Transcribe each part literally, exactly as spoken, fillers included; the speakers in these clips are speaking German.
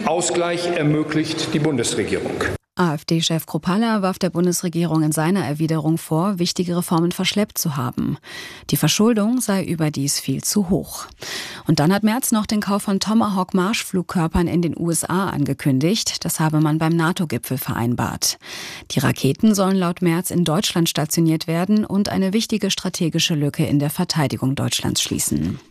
Ausgleich ermöglicht die Bundesregierung. AfD-Chef Kruppalla warf der Bundesregierung in seiner Erwiderung vor, wichtige Reformen verschleppt zu haben. Die Verschuldung sei überdies viel zu hoch. Und dann hat Merz noch den Kauf von Tomahawk-Marschflugkörpern in den U S A angekündigt. Das habe man beim NATO-Gipfel vereinbart. Die Raketen sollen laut Merz in Deutschland stationiert werden und eine wichtige strategische Lücke in der Verteidigung Deutschlands schließen.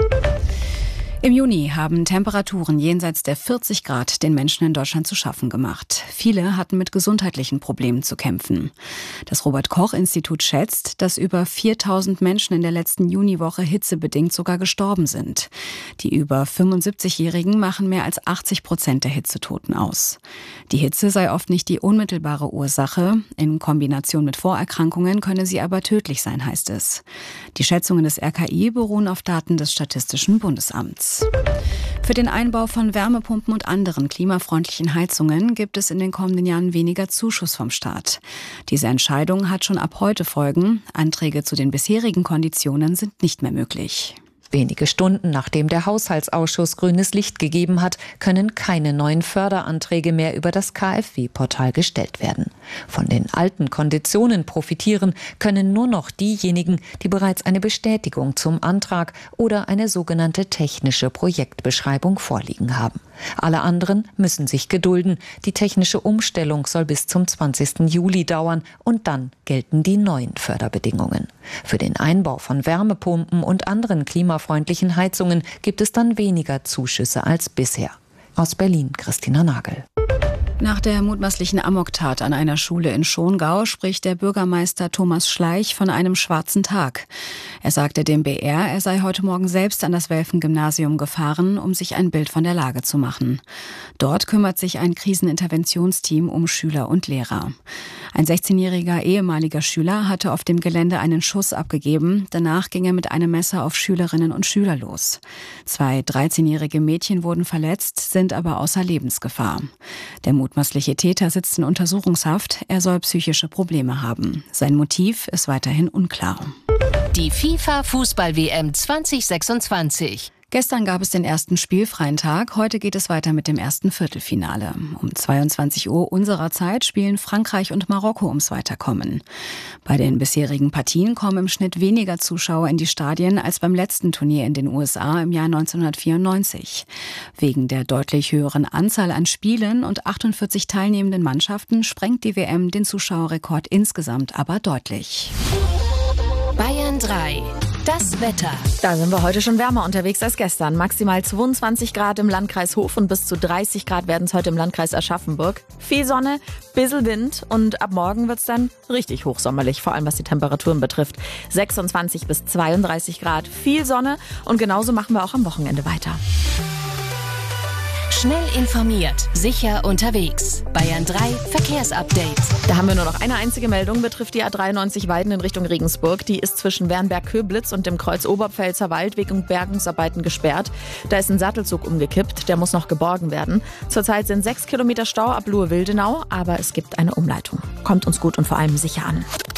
Im Juni haben Temperaturen jenseits der vierzig Grad den Menschen in Deutschland zu schaffen gemacht. Viele hatten mit gesundheitlichen Problemen zu kämpfen. Das Robert-Koch-Institut schätzt, dass über viertausend Menschen in der letzten Juniwoche hitzebedingt sogar gestorben sind. Die über fünfundsiebzigjährigen machen mehr als achtzig Prozent der Hitzetoten aus. Die Hitze sei oft nicht die unmittelbare Ursache. In Kombination mit Vorerkrankungen könne sie aber tödlich sein, heißt es. Die Schätzungen des R K I beruhen auf Daten des Statistischen Bundesamts. Für den Einbau von Wärmepumpen und anderen klimafreundlichen Heizungen gibt es in den kommenden Jahren weniger Zuschuss vom Staat. Diese Entscheidung hat schon ab heute Folgen. Anträge zu den bisherigen Konditionen sind nicht mehr möglich. Wenige Stunden nachdem der Haushaltsausschuss grünes Licht gegeben hat, können keine neuen Förderanträge mehr über das K f W-Portal gestellt werden. Von den alten Konditionen profitieren können nur noch diejenigen, die bereits eine Bestätigung zum Antrag oder eine sogenannte technische Projektbeschreibung vorliegen haben. Alle anderen müssen sich gedulden. Die technische Umstellung soll bis zum zwanzigsten Juli dauern und dann gelten die neuen Förderbedingungen. Für den Einbau von Wärmepumpen und anderen klimafreundlichen Heizungen gibt es dann weniger Zuschüsse als bisher. Aus Berlin, Christina Nagel. Nach der mutmaßlichen Amoktat an einer Schule in Schongau spricht der Bürgermeister Thomas Schleich von einem schwarzen Tag. Er sagte dem B R, er sei heute Morgen selbst an das Welfen-Gymnasium gefahren, um sich ein Bild von der Lage zu machen. Dort kümmert sich ein Kriseninterventionsteam um Schüler und Lehrer. Ein sechzehnjähriger ehemaliger Schüler hatte auf dem Gelände einen Schuss abgegeben. Danach ging er mit einem Messer auf Schülerinnen und Schüler los. Zwei dreizehnjährige Mädchen wurden verletzt, sind aber außer Lebensgefahr. Der mutmaßliche Täter sitzt in Untersuchungshaft. Er soll psychische Probleme haben. Sein Motiv ist weiterhin unklar. Die FIFA-Fußball-W M zwanzig sechsundzwanzig. Gestern gab es den ersten spielfreien Tag. Heute geht es weiter mit dem ersten Viertelfinale. Um zweiundzwanzig Uhr unserer Zeit spielen Frankreich und Marokko ums Weiterkommen. Bei den bisherigen Partien kommen im Schnitt weniger Zuschauer in die Stadien als beim letzten Turnier in den U S A im Jahr neunzehnhundertvierundneunzig. Wegen der deutlich höheren Anzahl an Spielen und achtundvierzig teilnehmenden Mannschaften sprengt die W M den Zuschauerrekord insgesamt aber deutlich. Bayern drei. Das Wetter. Da sind wir heute schon wärmer unterwegs als gestern. Maximal zweiundzwanzig Grad im Landkreis Hof und bis zu dreißig Grad werden es heute im Landkreis Aschaffenburg. Viel Sonne, bisschen Wind und ab morgen wird es dann richtig hochsommerlich, vor allem was die Temperaturen betrifft. sechsundzwanzig bis zweiunddreißig Grad, viel Sonne und genauso machen wir auch am Wochenende weiter. Schnell informiert, sicher unterwegs. Bayern drei Verkehrsupdate. Da haben wir nur noch eine einzige Meldung, betrifft die A dreiundneunzig Weiden in Richtung Regensburg. Die ist zwischen Wernberg-Köblitz und dem Kreuz Oberpfälzer Wald wegen Bergungsarbeiten gesperrt. Da ist ein Sattelzug umgekippt, der muss noch geborgen werden. Zurzeit sind sechs Kilometer Stau ab Luhe-Wildenau, aber es gibt eine Umleitung. Kommt uns gut und vor allem sicher an.